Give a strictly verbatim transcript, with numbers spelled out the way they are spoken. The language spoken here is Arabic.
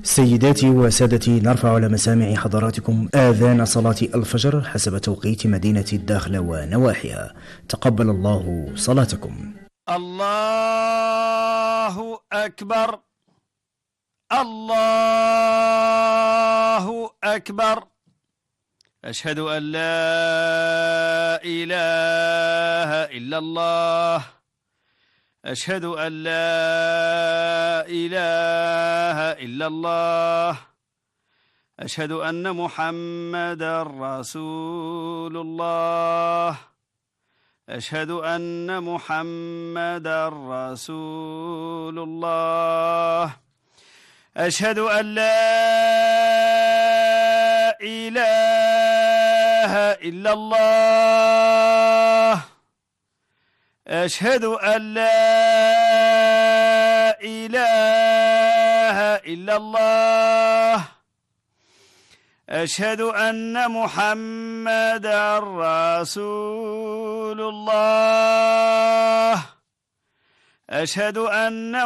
سيداتي وسادتي، نرفع على مسامع حضراتكم آذان صلاة الفجر حسب توقيت مدينة الداخلة ونواحيها. تقبل الله صلاتكم. الله أكبر، الله أكبر. أشهد أن لا إله إلا الله، أشهد أن لا إله إلا الله، أشهد أن محمدا رسول الله، أشهد أن محمدا رسول الله، أشهد أن لا إله إلا الله، أشهد أن لا إله إلا الله، أشهد أن محمدا رسول الله، أشهد أن